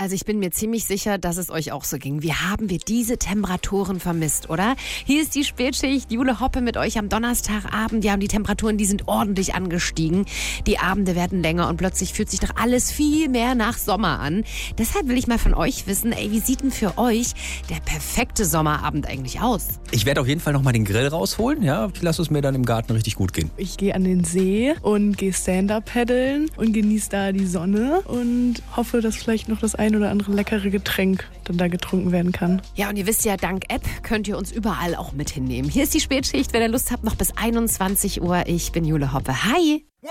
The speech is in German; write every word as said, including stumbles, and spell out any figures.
Also ich bin mir ziemlich sicher, dass es euch auch so ging. Wie haben wir diese Temperaturen vermisst, oder? Hier ist die Spätschicht, Jule Hoppe mit euch am Donnerstagabend. Ja, und die Temperaturen, die sind ordentlich angestiegen. Die Abende werden länger und plötzlich fühlt sich doch alles viel mehr nach Sommer an. Deshalb will ich mal von euch wissen, ey, wie sieht denn für euch der perfekte Sommerabend eigentlich aus? Ich werde auf jeden Fall noch mal den Grill rausholen. Ja, ich lasse es mir dann im Garten richtig gut gehen. Ich gehe an den See und gehe Stand-Up paddeln und genieße da die Sonne und hoffe, dass vielleicht noch das ein oder andere leckere Getränk dann da getrunken werden kann. Ja, und ihr wisst ja, dank App könnt ihr uns überall auch mit hinnehmen. Hier ist die Spätschicht, wenn ihr Lust habt, noch bis einundzwanzig Uhr. Ich bin Jule Hoppe. Hi!